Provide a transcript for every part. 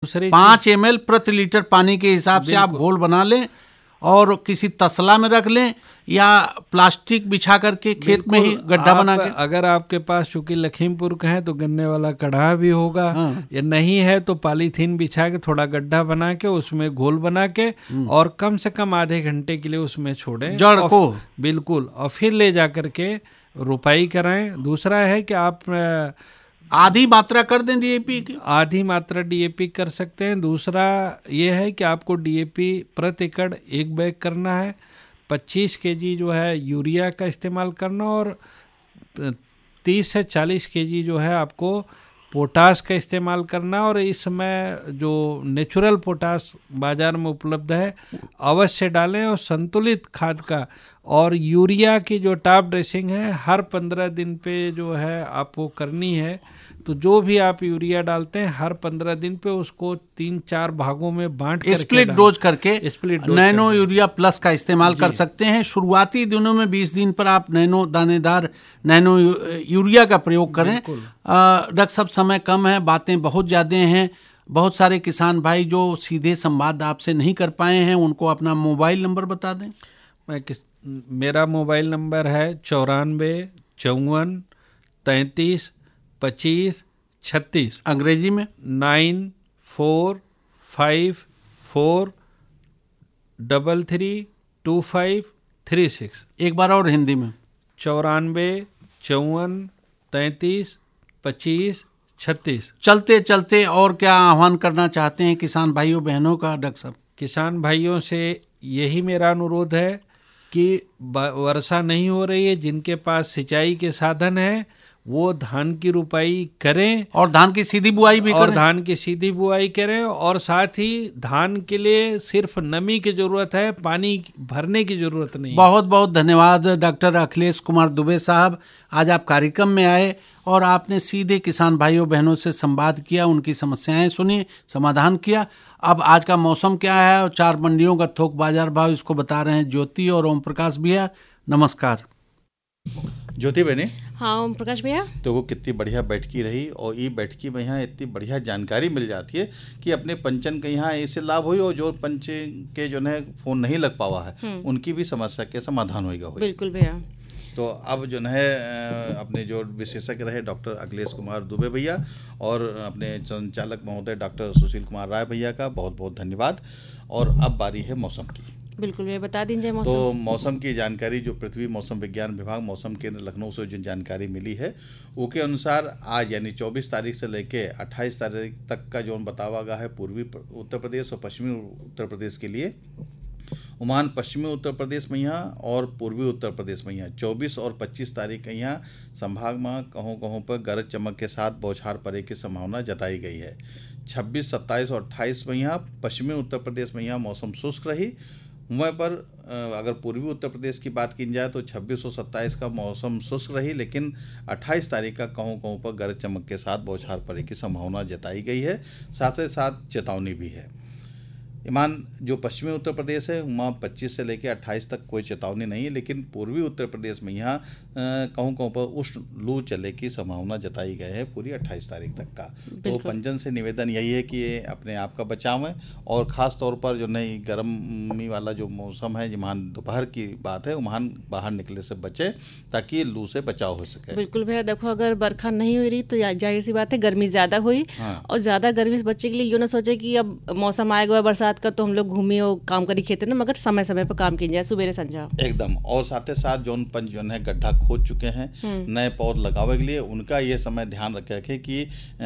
5 ml प्रति litre पानी के हिसाब से आप घोल बना लें और किसी तसला में रख लें या प्लास्टिक बिछा करके खेत में ही गड्ढा बना के। अगर आपके पास चूंकि लखीमपुर का है तो गन्ने वाला कढ़ा भी होगा, या नहीं है तो पॉलीथीन बिछा के थोड़ा गड्ढा बना के उसमें घोल बना के और कम से कम आधे घंटे के लिए उसमें छोड़ें जड़ को, बिल्कुल, और फिर ले जा करके रुपाई कराएं। दूसरा है कि आप आधी मात्रा कर दें डीएपी की, आधी मात्रा डीएपी कर सकते हैं। दूसरा ये है कि आपको डीएपी प्रति एकड़ 1 बैग करना है, 25 केजी जो है यूरिया का इस्तेमाल करना और 30 से 40 केजी जो है आपको पोटास का इस्तेमाल करना। और इस समय जो नेचुरल पोटास बाजार में उपलब्ध है अवश्य डालें, और संतुलित खाद का और यूरिया की जो टॉप ड्रेसिंग है हर 15 दिन पे जो है आपको करनी है। तो जो भी आप यूरिया डालते हैं हर 15 दिन पे उसको 3-4 भागों में बांट कर स्प्लिट डोज करके नैनो यूरिया प्लस का इस्तेमाल कर सकते हैं। शुरुआती दिनों में 20 दिन पर आप नैनो दानेदार नैनो यूरिया का प्रयोग करें। डॉक्टर साहब समय कम है, बातें बहुत ज़्यादा हैं। बहुत सारे किसान भाई जो सीधे संवाद आपसे नहीं कर पाए हैं उनको अपना मोबाइल नंबर बता दें। मेरा मोबाइल नंबर है 94 54 33 25 36। अंग्रेजी में 9454332536। एक बार और हिंदी में 94 54 33 25 36। चलते चलते और क्या आह्वान करना चाहते हैं किसान भाइयों बहनों का डॉक्टर साहब? किसान भाइयों से यही मेरा अनुरोध है कि वर्षा नहीं हो रही है, जिनके पास सिंचाई के साधन है वो धान की रुपाई करें और धान की सीधी बुआई भी करें। और साथ ही धान के लिए सिर्फ नमी की जरूरत है, पानी भरने की जरूरत नहीं। बहुत बहुत धन्यवाद डॉक्टर अखिलेश कुमार दुबे साहब, आज आप कार्यक्रम में आए और आपने सीधे किसान भाइयों बहनों से संवाद किया, उनकी समस्याएं सुनी, समाधान किया। अब आज का मौसम क्या है और 4 मंडियों का थोक बाजार भाव इसको बता रहे हैं ज्योति और ओम प्रकाश भैया। नमस्कार ज्योति बहने। हाँ ओम प्रकाश भैया। तो वो कितनी बढ़िया बैठकी रही और ये बैठकी में यहाँ इतनी बढ़िया जानकारी मिल जाती है कि अपने पंचन के यहाँ ऐसे लाभ हुई और जो पंच के जो है फोन नहीं लग पावा है उनकी भी समस्या के समाधान होगा। बिल्कुल भैया। तो अब जो है अपने जो विशेषज्ञ रहे डॉक्टर अखिलेश कुमार दुबे भैया और अपने संचालक महोदय डॉक्टर सुशील कुमार राय भैया का बहुत बहुत धन्यवाद। और अब बारी है मौसम की। बिल्कुल भैया बता दीजिए मौसम। तो मौसम की जानकारी जो पृथ्वी मौसम विज्ञान विभाग मौसम केंद्र लखनऊ से जो जानकारी मिली है वो के अनुसार आज यानी 24 तारीख से लेके 28 तारीख तक का जो बतावा गया है पूर्वी उत्तर प्रदेश और पश्चिमी उत्तर प्रदेश के लिए। ओमान पश्चिमी उत्तर प्रदेश में यहाँ और पूर्वी उत्तर प्रदेश में यहाँ 24 और 25 तारीख के यहाँ संभाग में कहों पर गरज चमक के साथ बौछार पड़ने की संभावना जताई गई है। 26, 27 और 28 में यहाँ पश्चिमी उत्तर प्रदेश में यहाँ मौसम शुष्क रही। वहाँ पर अगर पूर्वी उत्तर प्रदेश की बात की जाए तो 26 और 27 का मौसम शुष्क रही, लेकिन 28 तारीख का कहों पर गरज चमक के साथ बौछार पड़ने की संभावना जताई गई है। साथ ही साथ चेतावनी भी है। ईमान जो पश्चिमी उत्तर प्रदेश है वहाँ 25 से लेकर 28 तक कोई चेतावनी नहीं है, लेकिन पूर्वी उत्तर प्रदेश में यहाँ कहों पर उष्ण लू चलने की संभावना जताई गई है पूरी 28 तारीख तक का। तो पंचन से निवेदन यही है कि ये अपने आप का बचाव है और ख़ास तौर पर जो नई गर्मी वाला जो मौसम है जहाँ दोपहर की बात है वहाँ बाहर निकले से बचे ताकि लू से बचाव हो सके। बिल्कुल भैया देखो अगर बरखा नहीं हो रही तो जाहिर सी बात है गर्मी ज़्यादा हुई। और ज़्यादा गर्मी से बच्चे के लिए यूँ ना सोचे कि अब मौसम आएगा बरसात का तो हम लोग घूमिए और काम करी खेते ना, मगर समय समय पर काम किया जाए सुबह संझा एकदम। और साथ ही साथ जौन पंच जो है गड्ढा खोद चुके हैं नए पौध लगावे के लिए उनका ये समय ध्यान रखे कि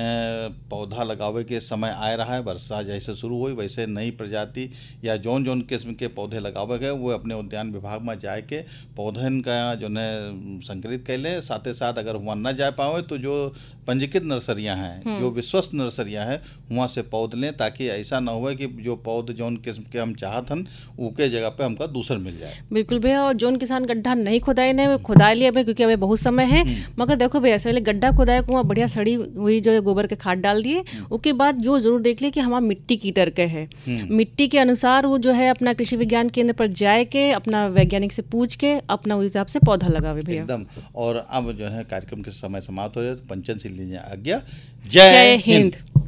पौधा लगावे के समय आ रहा है, वर्षा जैसे शुरू हुई वैसे नई प्रजाति या जौन जौन किस्म के पौधे लगावे गए वो अपने उद्यान विभाग में जाए के पौधन का जो है संकलित कर लें। साथ ही साथ अगर वहाँ न जा पाए तो जो पंजीकृत नर्सरियाँ हैं जो विश्वस्त नर्सरियाँ हैं वहाँ से पौध लें ताकि ऐसा ना हो कि जो पौध जौन किस्म के हम चाहत हन उके जगह पे हमका दूसर मिल जाए। बिल्कुल भैया। और जौन किसान गड्ढा नहीं खुदाए ने खुदाए लिए अभी क्योंकि अभी बहुत समय है, मगर देखो भैया ऐसे गड्ढा खुदाए को वहाँ बढ़िया सड़ी हुई जो गोबर के खाद डाल दिए उसके बाद जो जरूर देख लिए कि हमारा मिट्टी की तरह के है, मिट्टी के अनुसार वो जो है अपना कृषि विज्ञान केंद्र पर जाए के अपना वैज्ञानिक से पूछ के अपना उस हिसाब से पौधा लगावे भैया एकदम। और अब जो है कार्यक्रम के समय समाप्त हो जाए तो पंचन से लीजिए आज्ञा। जय हिंद।